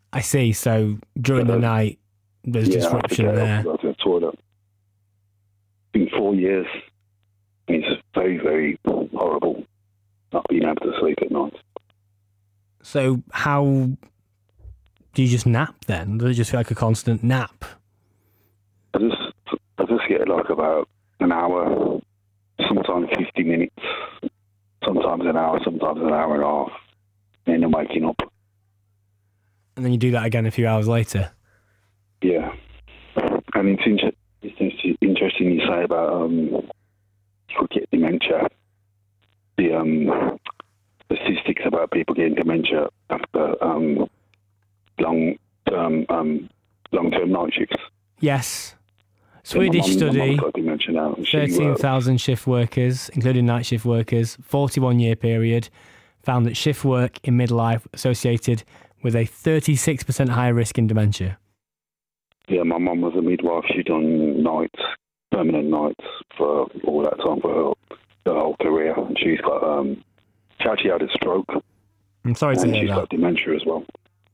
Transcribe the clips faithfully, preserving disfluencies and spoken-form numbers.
I see. So during the night, there's yeah, disruption I have to there. go to the toilet. In four years, it's very, very horrible not being able to sleep at night. So how do you just nap then? Does it just feel like a constant nap? I just, I just get like about an hour, sometimes fifty minutes, sometimes an hour, sometimes an hour and a half, and then waking up. And then you do that again a few hours later? Yeah. And it's, inter- it's interesting you say about um, people get dementia. The um, statistics about people getting dementia after um, long-term, um, long-term night shifts. Yes. Swedish yeah, my mum, study, my mum's got dementia now. She, thirteen thousand uh, shift workers, including night shift workers, forty-one year period, found that shift work in midlife associated with a thirty-six percent higher risk in dementia. Yeah, my mum was a midwife. She'd done nights, permanent nights for all that time for her, her whole career. And she's got, um, she actually had a stroke. I'm sorry to and hear she's that. got dementia as well.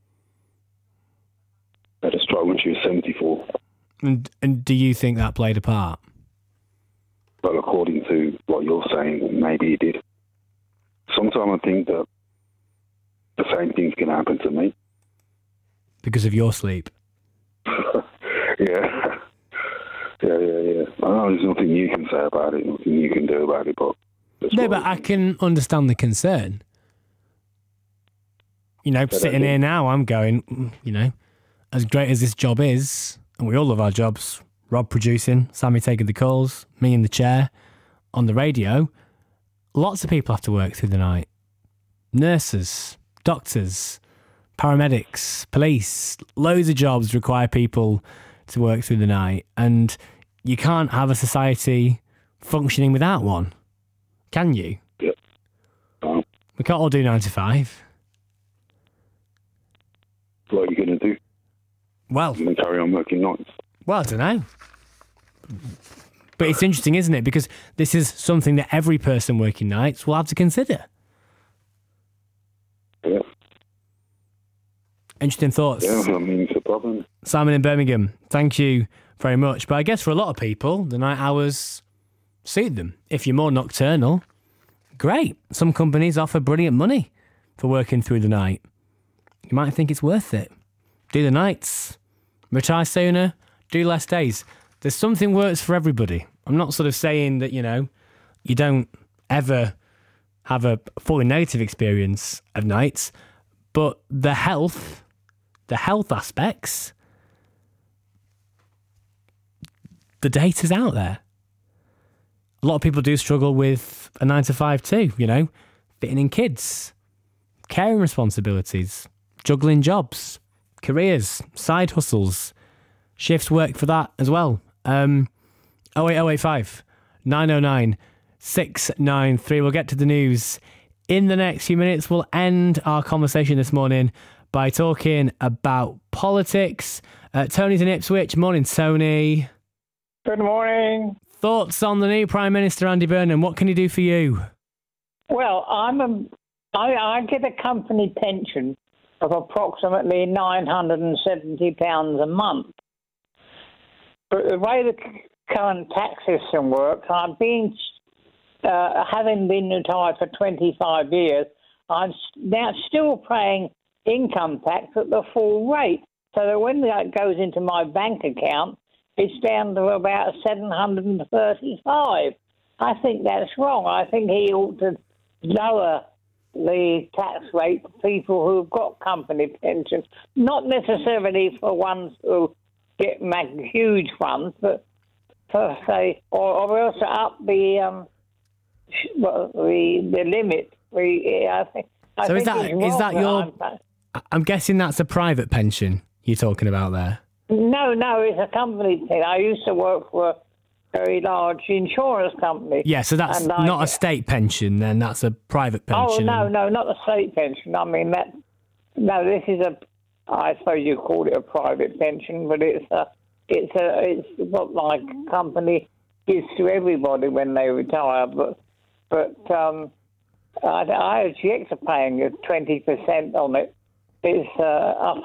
Had a stroke when she was seventy-four. And, and do you think that played a part? But according to what you're saying, maybe it did. Sometimes I think that the same thing's going to happen to me. Because of your sleep? yeah. Yeah, yeah, yeah. I know there's nothing you can say about it, nothing you can do about it, but... No, but I can understand the concern. You know, sitting here now, I'm going, you know, as great as this job is, and we all love our jobs, Rob producing, Sammy taking the calls, me in the chair, on the radio, lots of people have to work through the night. Nurses, doctors, paramedics, police, loads of jobs require people to work through the night, and you can't have a society functioning without one, can you? Yeah. Um, we can't all do nine to five. What are you going to do? Well, you're going to carry on working nights? Well, I don't know. But it's interesting, isn't it? Because this is something that every person working nights will have to consider. Yeah. Interesting thoughts. Yeah, I mean, it's a problem. Simon in Birmingham, thank you very much. But I guess for a lot of people, the night hours suit them. If you're more nocturnal, great. Some companies offer brilliant money for working through the night. You might think it's worth it. Do the nights. Retire sooner. Do less days. There's something works for everybody. I'm not sort of saying that, you know, you don't ever have a fully negative experience of nights, but the health, the health aspects, the data's out there. A lot of people do struggle with a nine to five too, you know, fitting in kids, caring responsibilities, juggling jobs, careers, side hustles, shifts work for that as well. Um, oh eight oh eight five, nine oh nine, six nine three. We'll get to the news in the next few minutes. We'll end our conversation this morning by talking about politics. Uh, Tony's in Ipswich. Morning, Tony. Good morning. Thoughts on the new Prime Minister, Andy Burnham? What can he do for you? Well, I'm a, I, I get a company pension of approximately nine hundred seventy pounds a month. But the way the current tax system works, I've been, uh, having been retired for twenty-five years, I'm now still paying income tax at the full rate. So that when that goes into my bank account, it's down to about seven hundred thirty-five. I think that's wrong. I think he ought to lower the tax rate for people who've got company pensions, not necessarily for ones who get make huge ones, but for say, or, or else up the um, well, the the limit. We, I think. I so think is that is that your? I'm, I'm guessing that's a private pension you're talking about there. No, no, it's a company thing. I used to work for a very large insurance company. Yeah, so that's I, not a state pension then, that's a private pension. Oh, no, no, not a state pension. I mean, that. No, this is a, I suppose you call it a private pension, but it's a, it's a, it's what my company gives to everybody when they retire. But, but um, I, I object to paying twenty percent on it. It's uh,